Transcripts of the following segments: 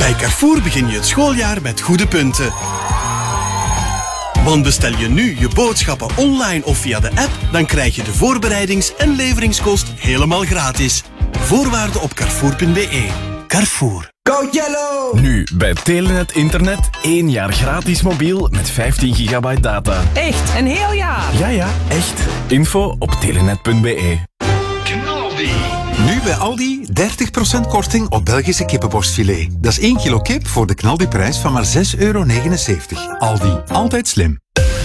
Bij Carrefour begin je het schooljaar met goede punten. Want bestel je nu je boodschappen online of via de app, dan krijg je de voorbereidings- en leveringskost helemaal gratis. Voorwaarden op carrefour.be. Carrefour. Go Yellow! Nu bij Telenet Internet 1 jaar gratis mobiel met 15 gigabyte data. Echt? Een heel jaar? Ja, echt. Info op telenet.be. Nu bij Aldi 30% korting op Belgische kippenborstfilet. Dat is 1 kilo kip voor de knaldiprijs van maar €6,79. Aldi, altijd slim.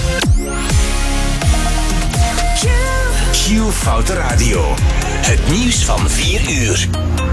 Q Foute Radio. Het nieuws van 4 uur.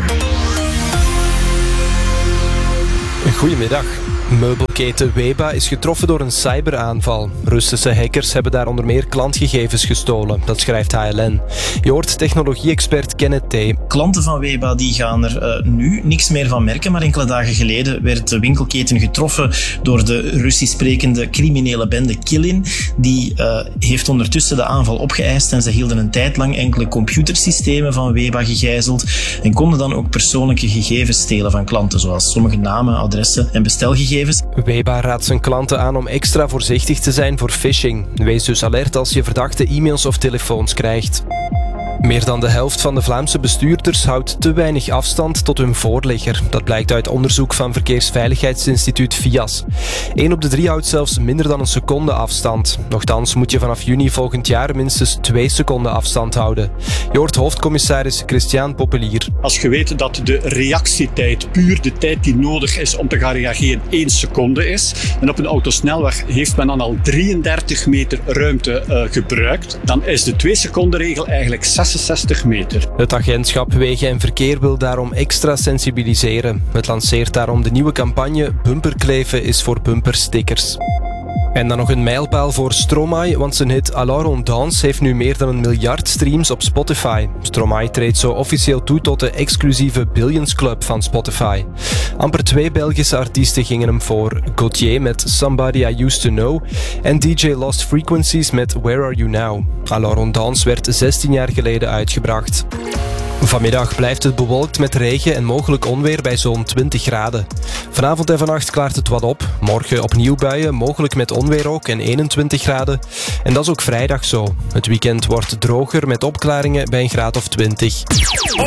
Goedemiddag. Meubelketen Weba is getroffen door een cyberaanval. Russische hackers hebben daar onder meer klantgegevens gestolen. Dat schrijft HLN. Je hoort technologie-expert Kenneth T. Klanten van Weba die gaan er nu niks meer van merken, maar enkele dagen geleden werd de winkelketen getroffen door de Russisch sprekende criminele bende Killin. Die heeft ondertussen de aanval opgeëist en ze hielden een tijd lang enkele computersystemen van Weba gegijzeld en konden dan ook persoonlijke gegevens stelen van klanten, zoals sommige namen, adressen en bestelgegevens. Weba raadt zijn klanten aan om extra voorzichtig te zijn voor phishing. Wees dus alert als je verdachte e-mails of telefoons krijgt. Meer dan de helft van de Vlaamse bestuurders houdt te weinig afstand tot hun voorligger. Dat blijkt uit onderzoek van Verkeersveiligheidsinstituut VIAS. 1 op de 3 houdt zelfs minder dan een seconde afstand. Nochtans moet je vanaf juni volgend jaar minstens 2 seconden afstand houden. Je hoort hoofdcommissaris Christian Popelier. Als je weet dat de reactietijd, puur de tijd die nodig is om te gaan reageren, 1 seconde is. En op een autosnelweg heeft men dan al 33 meter ruimte gebruikt. Dan is de 2 seconden regel eigenlijk 66 meter. Het agentschap Wegen en Verkeer wil daarom extra sensibiliseren. Het lanceert daarom de nieuwe campagne Bumperkleven is voor bumperstickers. En dan nog een mijlpaal voor Stromae, want zijn hit Alors on danse heeft nu meer dan 1 miljard streams op Spotify. Stromae treedt zo officieel toe tot de exclusieve Billions Club van Spotify. Amper 2 Belgische artiesten gingen hem voor. Gauthier met Somebody I Used to Know en DJ Lost Frequencies met Where Are You Now. Alors on danse werd 16 jaar geleden uitgebracht. Vanmiddag blijft het bewolkt met regen en mogelijk onweer bij zo'n 20 graden. Vanavond en vannacht klaart het wat op. Morgen opnieuw buien, mogelijk met onweer ook en 21 graden. En dat is ook vrijdag zo. Het weekend wordt droger met opklaringen bij een graad of 20.